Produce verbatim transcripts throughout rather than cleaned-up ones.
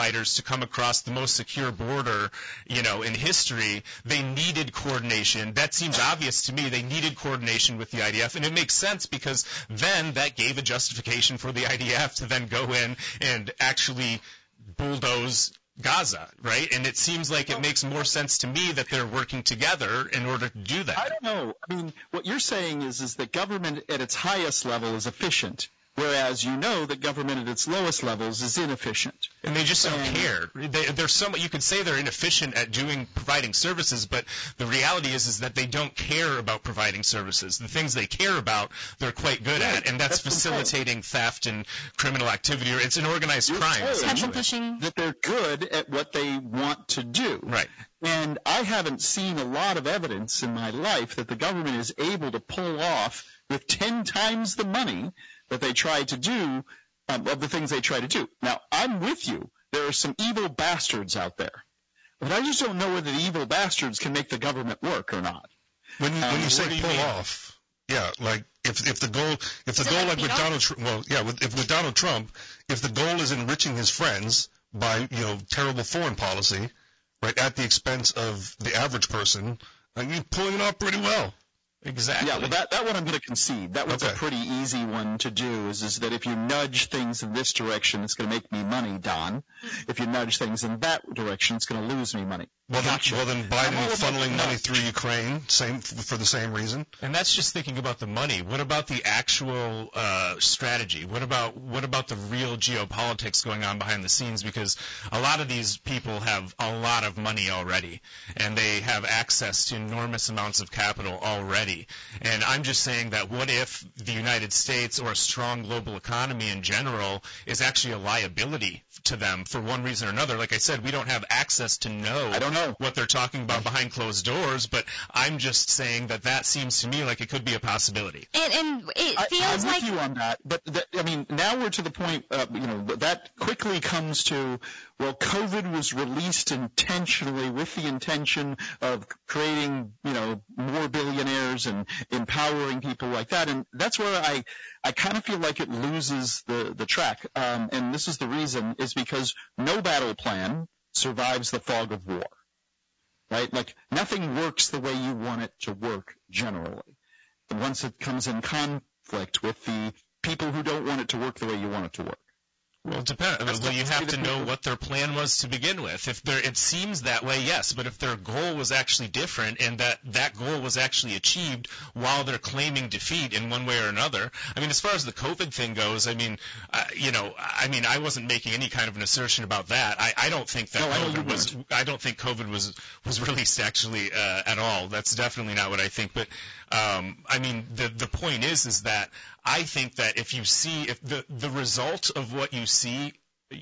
fighters to come across the most secure border, you know, in history, they needed coordination. That seems obvious to me. They needed coordination with the I D F, and it makes sense because then that gave a justification for the I D F to then go in and actually bulldoze Gaza, right? And it seems like it makes more sense to me that they're working together in order to do that. I don't know. I mean, what you're saying is is that government at its highest level is efficient, whereas you know that government at its lowest levels is inefficient. And they just don't And- care. They, they're somewhat, you could say they're inefficient at doing providing services, but the reality is is that they don't care about providing services. The things they care about, they're quite good Right. at, and that's, That's facilitating theft and criminal activity. Or it's an organized You're crime, saying essentially. Pencil pushing. that they're good at what they want to do. Right. And I haven't seen a lot of evidence in my life that the government is able to pull off with ten times the money that they try to do, um, of the things they try to do. Now, I'm with you. There are some evil bastards out there. But I just don't know whether the evil bastards can make the government work or not. When you, Um, when you say what do you pull mean? off, yeah, like if if the goal if the So goal like like beat with off? Donald Trump, well, yeah, with, if with Donald Trump, if the goal is enriching his friends by you know terrible foreign policy, right, at the expense of the average person, I mean, pulling it off pretty well. Exactly. Yeah, well, that, that one I'm going to concede. That one's Okay. a pretty easy one to do, is, is that if you nudge things in this direction, it's going to make me money, Don. If you nudge things in that direction, it's going to lose me money. Well, then, Gotcha. well, then I'm Biden all about funneling that. money through Ukraine, same for the same reason. And that's just thinking about the money. What about the actual uh, strategy? What about what about the real geopolitics going on behind the scenes? Because a lot of these people have a lot of money already, and they have access to enormous amounts of capital already. And I'm just saying that what if the United States or a strong global economy in general is actually a liability to them for one reason or another? Like I said, we don't have access to know I don't know. what they're talking about behind closed doors, but I'm just saying that that seems to me like it could be a possibility. And, and it I, feels I'm like with you on that, but that, I mean, now we're to the point, uh, you know, that quickly comes to, well, COVID was released intentionally with the intention of creating, you know, more billionaires and empowering people like that, and that's where I, I kind of feel like it loses the, the track, um, and this is the reason, is because no battle plan survives the fog of war. Right? Like, nothing works the way you want it to work generally. And once it comes in conflict with the people who don't want it to work the way you want it to work. Well, it depends. That's Well, you the- have to the- know what their plan was to begin with. If there, it seems that way, yes. But if their goal was actually different, and that that goal was actually achieved while they're claiming defeat in one way or another, I mean, as far as the COVID thing goes, I mean, uh, you know, I mean, I wasn't making any kind of an assertion about that. I, I don't think that No, I know you COVID was. I don't think COVID was was released actually uh, at all. That's definitely not what I think. But um, I mean, the the point is, is that I think that if you see if the the result of what you see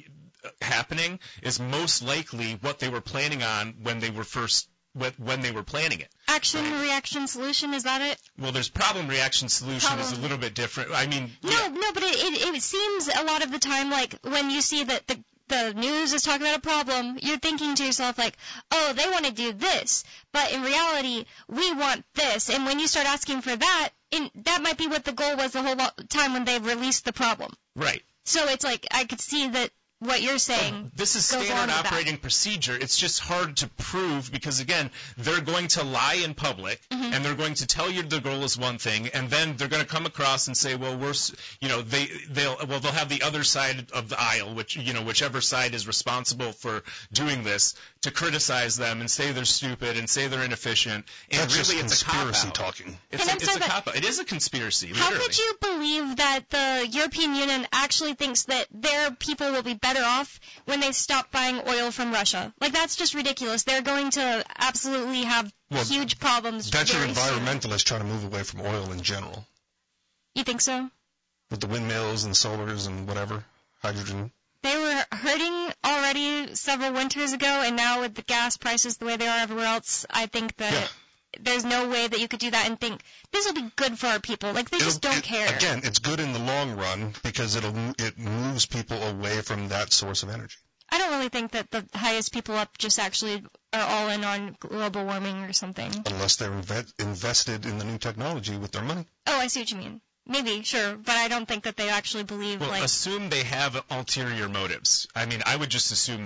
happening is most likely what they were planning on when they were first when they were planning it. action, reaction, solution. Is that it? Well, there's problem, reaction, solution is a Problem. little bit different. I mean, No, yeah, no, but it, it it seems a lot of the time like when you see that the the news is talking about a problem, you're thinking to yourself like, oh, they want to do this, but in reality, we want this. And when you start asking for that, in, that might be what the goal was the whole lo- time when they released the problem. right. So it's like I could see that what you're saying. This is goes along standard with that. operating procedure. It's just hard to prove because, again, they're going to lie in public, Mm-hmm. and they're going to tell you the goal is one thing, and then they're going to come across and say, well, we're, s- you know, they, they'll, well, they'll have the other side of the aisle, which, you know, whichever side is responsible for doing this, to criticize them and say they're stupid and say they're inefficient. And That's really, just it's a cop conspiracy out. talking. It's And a, I'm it's sorry, a but cop out. It is a conspiracy. How literally. could you believe that the European Union actually thinks that their people will be better off when they stop buying oil from Russia? Like, that's just ridiculous. They're going to absolutely have Well, huge problems That's your very soon. environmentalists trying to move away from oil in general, You think so? with the windmills and solars and whatever, hydrogen. They were hurting already several winters ago, and now with the gas prices the way they are everywhere else, I think that Yeah. there's no way that you could do that and think, this will be good for our people. Like, they just It'll- don't it- care. Again, it's good in the long run because it'll it moves people away from that source of energy. I don't really think that the highest people up just actually are all in on global warming or something. Unless they're inve- invested in the new technology with their money. Oh, I see what you mean. Maybe, sure, but I don't think that they actually believe, Well, like... assume they have ulterior motives. I mean, I would just assume